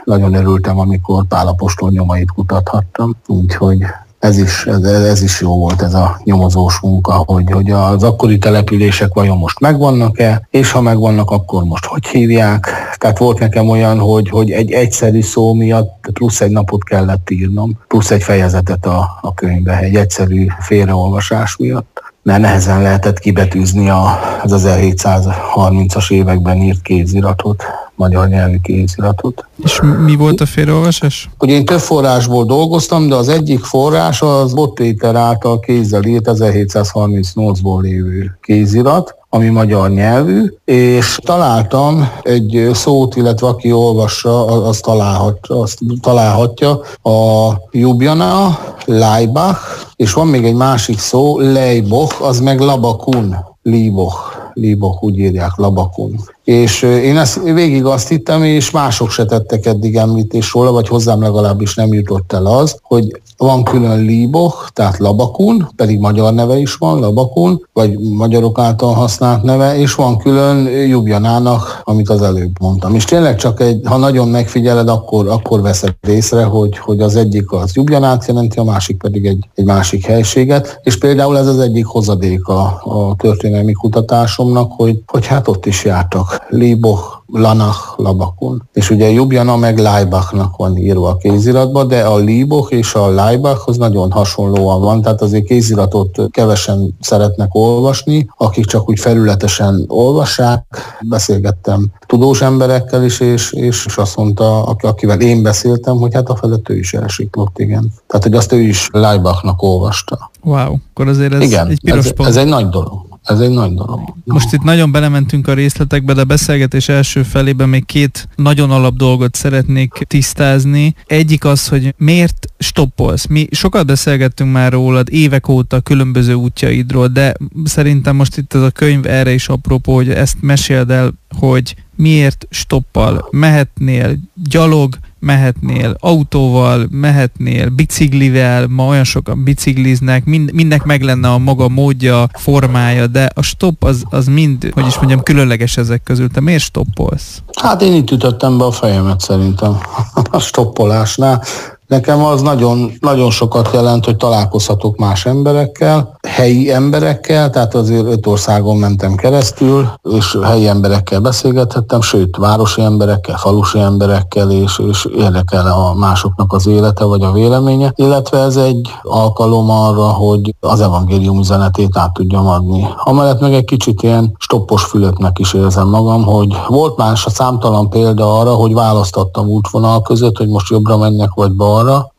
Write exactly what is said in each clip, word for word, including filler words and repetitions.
nagyon örültem, amikor Pál apostol nyomait kutathattam, úgyhogy ez is, ez, ez is jó volt, ez a nyomozós munka, hogy, hogy az akkori települések vajon most megvannak-e, és ha megvannak, akkor most hogy hívják. Tehát volt nekem olyan, hogy, hogy egy egyszerű szó miatt plusz egy napot kellett írnom, plusz egy fejezetet a, a könyvbe, egy egyszerű félreolvasás miatt, mert nehezen lehetett kibetűzni az ezerhétszázharmincas években írt kéziratot, magyar nyelvű kéziratot. És mi volt a félreolvasás? Ugye én több forrásból dolgoztam, de az egyik forrás az Bot Péter által kézzel írt ezerhétszázharmincnyolcból lévő kézirat, ami magyar nyelvű, és találtam egy szót, illetve aki olvassa, az találhatja, azt találhatja a Ljubljana, Laibach, és van még egy másik szó, Leiboch, az meg Labakun, Liboch, Liboch, úgy írják, Labakun. És én ezt végig azt hittem, és mások se tettek eddig említés róla, vagy hozzám legalábbis nem jutott el az, hogy van külön Liboch, tehát Labakun, pedig magyar neve is van, Labakun, vagy magyarok által használt neve, és van külön Ljubljanának, amit az előbb mondtam. És tényleg csak egy, ha nagyon megfigyeled, akkor, akkor veszed észre, hogy, hogy az egyik az Ljubljanát jelenti, a másik pedig egy, egy másik helységet, és például ez az egyik hozadéka a történelmi kutatásomnak, hogy, hogy hát ott is jártak Liboch, Lanach, Labakun. És ugye Ljubljana meg Laibachnak van írva a kéziratban, de a Liboch és a Laibachhoz nagyon hasonlóan van, tehát azért kéziratot kevesen szeretnek olvasni, akik csak úgy felületesen olvassák. Beszélgettem tudós emberekkel is, és, és azt mondta, akivel én beszéltem, hogy hát a felett ő is elsiklott, igen. Tehát, hogy azt ő is Laibachnak olvasta. Wow, akkor azért ez igen, egy piros ez, pont. ez egy nagy dolog. Ez egy nagy dolog. Most itt nagyon belementünk a részletekbe, de a beszélgetés első felében még két nagyon alap dolgot szeretnék tisztázni. Egyik az, hogy miért stoppolsz. Mi sokat beszélgettünk már rólad évek óta különböző útjaidról, de szerintem most itt ez a könyv erre is apropó, hogy ezt meséld el, hogy miért stoppal. Mehetnél gyalog, mehetnél autóval, mehetnél biciklivel, ma olyan sokan bicikliznek, mind, mindnek meg lenne a maga módja, formája, de a stopp az, az mind, hogy is mondjam, különleges ezek közül. Te miért stoppolsz? Hát én itt ütöttem be a fejemet szerintem a stoppolásnál. Nekem az nagyon, nagyon sokat jelent, hogy találkozhatok más emberekkel, helyi emberekkel, tehát azért öt országon mentem keresztül, és helyi emberekkel beszélgethettem, sőt, városi emberekkel, falusi emberekkel, és, és érdekel a másoknak az élete vagy a véleménye, illetve ez egy alkalom arra, hogy az evangélium üzenetét át tudjam adni. Amellett meg egy kicsit ilyen stoppos fülöknek is érzem magam, hogy volt más a számtalan példa arra, hogy választottam útvonal között, hogy most jobbra menjek vagy balra,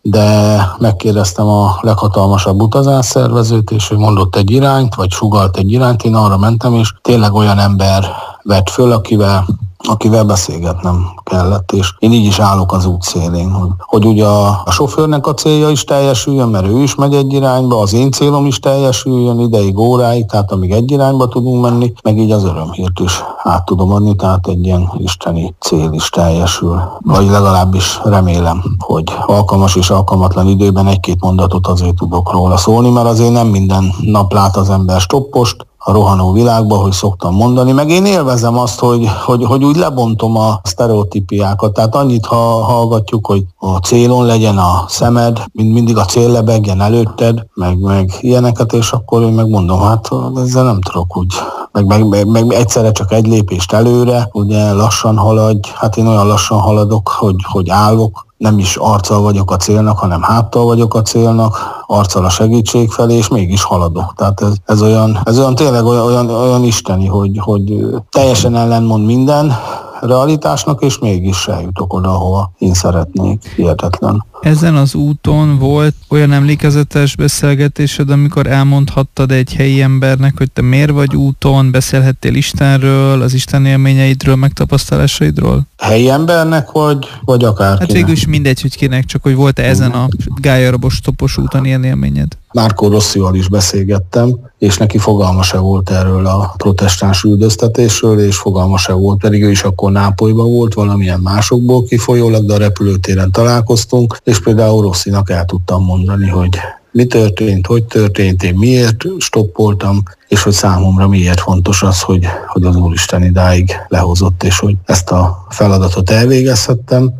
de megkérdeztem a leghatalmasabb utazásszervezőt, és ő mondott egy irányt, vagy sugalt egy irányt, én arra mentem, és tényleg olyan ember vett föl, akivel, akivel beszélgetnem kellett, és én így is állok az út szélén, hogy, hogy ugye a, a sofőrnek a célja is teljesüljön, mert ő is megy egy irányba, az én célom is teljesüljön ideig, óráig, tehát amíg egy irányba tudunk menni, meg így az örömhírt is át tudom adni, tehát egy ilyen isteni cél is teljesül. Vagy legalábbis remélem, hogy alkalmas és alkalmatlan időben egy-két mondatot azért tudok róla szólni, mert azért nem minden nap lát az ember stoppost a rohanó világban, hogy szoktam mondani, meg én élvezem azt, hogy, hogy, hogy úgy lebontom a sztereotípiákat, tehát annyit ha hallgatjuk, hogy a célon legyen a szemed, mind, mindig a cél lebegjen előtted, meg, meg ilyeneket, és akkor én megmondom, hát ezzel nem tudok úgy, meg, meg, meg, meg egyszerre csak egy lépést előre, ugye lassan haladj, hát én olyan lassan haladok, hogy, hogy állok, nem is arccal vagyok a célnak, hanem háttal vagyok a célnak, arccal a segítség felé, és mégis haladok. Tehát ez, ez, olyan, ez olyan tényleg olyan, olyan, olyan isteni, hogy, hogy teljesen ellenmond minden realitásnak, és mégis eljutok oda, ahova én szeretnék. Hihetetlen. Ezen az úton volt olyan emlékezetes beszélgetésed, amikor elmondhattad egy helyi embernek, hogy te miért vagy úton, beszélhettél Istenről, az Isten élményeidről, megtapasztalásaidról? Helyi embernek, vagy, vagy akárkinek? Hát végül is mindegy, hogy kinek, csak hogy volt-e ezen a gályarabos topos úton ilyen élményed? Márkó Rosszival is beszélgettem, és neki fogalma se volt erről a protestáns üldöztetésről, és fogalma se volt, pedig ő is akkor Nápolyban volt, valamilyen másokból kifolyólag, de a repülőtéren találkoztunk, és például Rosszinak el tudtam mondani, hogy mi történt, hogy történt, én miért stoppoltam, és hogy számomra miért fontos az, hogy, hogy az Úristen idáig lehozott, és hogy ezt a feladatot elvégezhettem.